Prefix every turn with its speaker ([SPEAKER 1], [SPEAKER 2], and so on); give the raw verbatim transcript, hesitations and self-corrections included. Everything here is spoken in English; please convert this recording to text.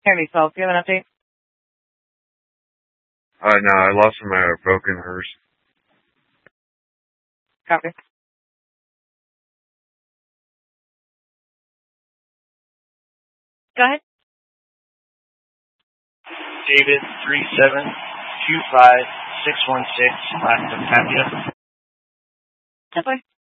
[SPEAKER 1] Hear twelve, do you have an update?
[SPEAKER 2] Uh, no, I lost my broken hearse.
[SPEAKER 1] Copy. Go ahead.
[SPEAKER 3] David, three seven two five six one six, Last of Tapia.
[SPEAKER 1] Simply.